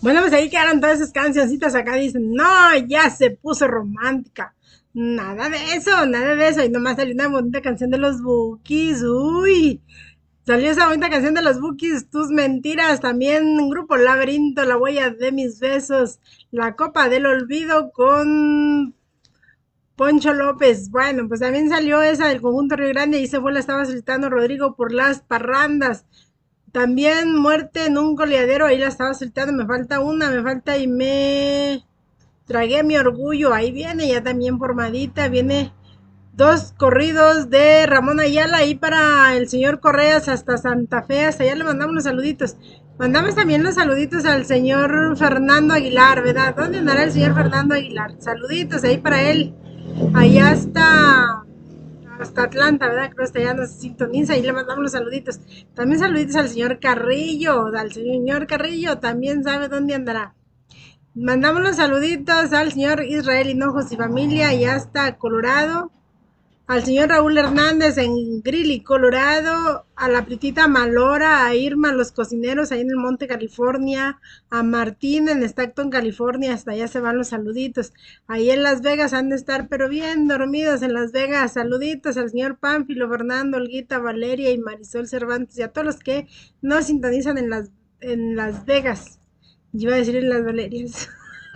Bueno, pues ahí quedaron todas esas cancioncitas. Acá dicen, no, ya se puso romántica. Nada de eso, nada de eso. Y nomás salió una bonita canción de los Bukis. Uy, salió esa bonita canción de los Bukis. Tus mentiras. También Grupo Laberinto, La huella de mis besos. La copa del olvido con Poncho López. Bueno, pues también salió esa del conjunto Río Grande y se fue, la estaba solicitando Rodrigo por las parrandas. También muerte en un goleadero, ahí la estaba soltando, me falta una, me falta y me tragué mi orgullo, ahí viene ya también formadita, viene dos corridos de Ramón Ayala ahí para el señor Correas hasta Santa Fe, hasta allá le mandamos los saluditos. Mandamos también los saluditos al señor Fernando Aguilar, ¿verdad? ¿Dónde andará el señor Fernando Aguilar? Saluditos ahí para él, allá hasta Atlanta, ¿verdad? Creo que hasta allá nos sintoniza y le mandamos los saluditos. También saluditos al señor Carrillo, también sabe dónde andará. Mandamos los saluditos al señor Israel Hinojos y familia, y hasta Colorado. Al señor Raúl Hernández en Greeley, Colorado, a la Pritita Malora, a Irma, los cocineros ahí en el Monte, California, a Martín en Stockton, California, hasta allá se van los saluditos. Ahí en Las Vegas han de estar, pero bien dormidos en Las Vegas. Saluditos al señor Pánfilo, Fernando, Olguita, Valeria y Marisol Cervantes y a todos los que nos sintonizan en Las Vegas. Yo iba a decir en Las Valerias.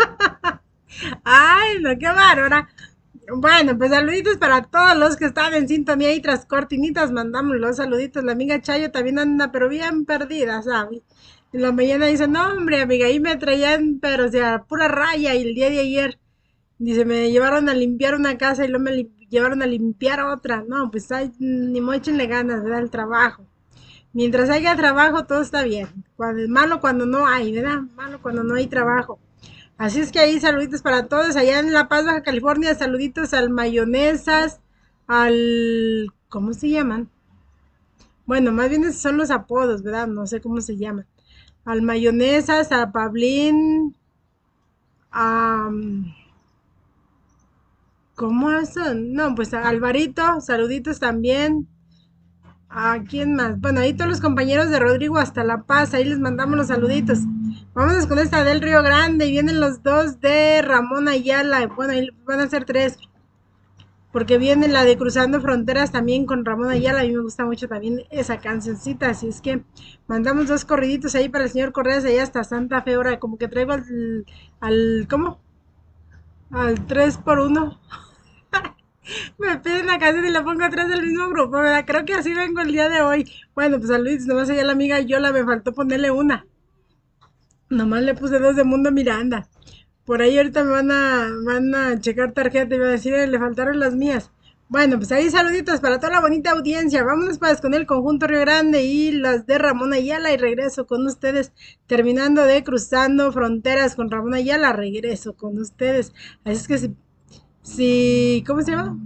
Ay, no, qué bárbara. Bueno, pues saluditos para todos los que están en sintonía y tras cortinitas mandamos los saluditos. La amiga Chayo también anda, pero bien perdida, ¿sabes? En la mañana dice, no, hombre, amiga, ahí me traían, pero o sea, pura raya. Y el día de ayer, dice, me llevaron a limpiar una casa y luego llevaron a limpiar otra. No, pues ay, ni modo, échenle ganas, ¿verdad? El trabajo. Mientras haya trabajo, todo está bien. Cuando, es malo cuando no hay, ¿verdad? Malo cuando no hay trabajo. Así es que ahí saluditos para todos. Allá en La Paz, Baja California, saluditos al Mayonesas, ¿cómo se llaman? Bueno, más bien esos son los apodos, ¿verdad? No sé cómo se llaman. Al Mayonesas, a Pablín, a... ¿Cómo es? No, pues a Alvarito, saluditos también. ¿A quién más? Bueno, ahí todos los compañeros de Rodrigo hasta La Paz, ahí les mandamos los saluditos. Vámonos con esta del Río Grande y vienen los dos de Ramón Ayala. Bueno, ahí van a ser tres, porque viene la de Cruzando Fronteras también con Ramón Ayala. A mí me gusta mucho también esa cancioncita, así es que mandamos dos corriditos ahí para el señor Correas allá hasta Santa Fe. Ahora como que traigo ¿cómo? Al 3 por uno. Me piden la canción y la pongo atrás del mismo grupo, ¿verdad? Creo que así vengo el día de hoy. Bueno, pues a Luis, nomás allá la amiga Yola me faltó ponerle una. Nomás le puse dos de Mundo Miranda. Por ahí ahorita van a checar tarjeta y va a decir, le faltaron las mías. Bueno, pues ahí saluditos para toda la bonita audiencia. Vámonos pues con el conjunto Río Grande y las de Ramón Ayala y regreso con ustedes. Terminando de Cruzando Fronteras con Ramón Ayala, regreso con ustedes. Así es que si ¿cómo se llama?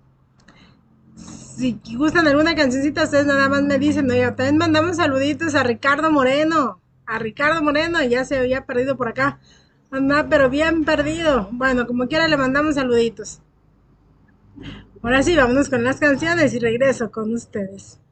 Si gustan alguna cancioncita, ustedes nada más me dicen. Oiga, también mandamos saluditos a Ricardo Moreno. A Ricardo Moreno, ya se había perdido por acá. Anda, pero bien perdido. Bueno, como quiera le mandamos saluditos. Ahora sí, vámonos con las canciones y regreso con ustedes.